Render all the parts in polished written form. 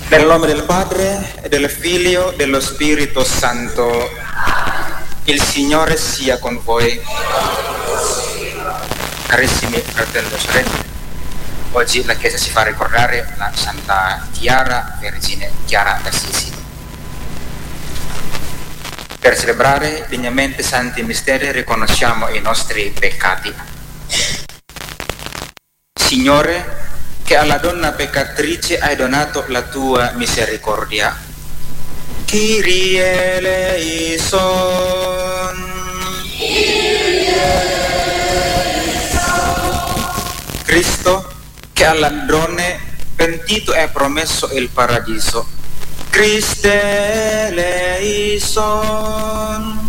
Nel nome del Padre, e del Figlio, e dello Spirito Santo. Il Signore sia con voi. Carissimi fratelli e sorelle, oggi la Chiesa si fa ricordare la Santa Chiara, Vergine Chiara d'Assisi. Per celebrare degnamente i santi misteri riconosciamo i nostri peccati. Signore, che alla donna peccatrice hai donato la tua misericordia. Kyrie eleison. Cristo, che alla donne pentito hai promesso il paradiso. Christe eleison.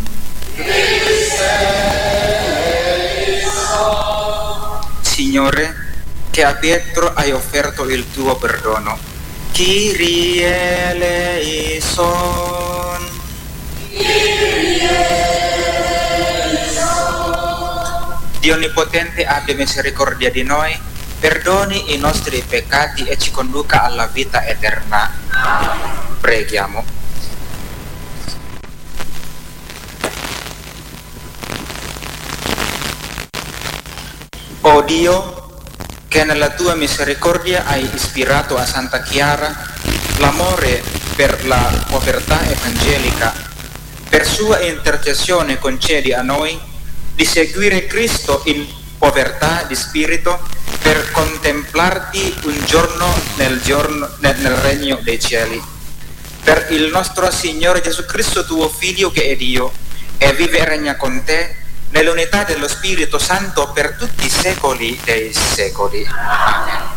Signore, che a Pietro hai offerto il tuo perdono. Kyrie eleison. Dio Onnipotente abbia misericordia di noi, perdoni i nostri peccati e ci conduca alla vita eterna. Preghiamo. O Dio, che nella tua misericordia hai ispirato a Santa Chiara l'amore per la povertà evangelica, per sua intercessione concedi a noi di seguire Cristo in povertà di spirito per contemplarti un giorno nel regno dei cieli. Per il nostro Signore Gesù Cristo, tuo Figlio, che è Dio e vive e regna con te nell'unità dello Spirito Santo per tutti i secoli dei secoli. Amen.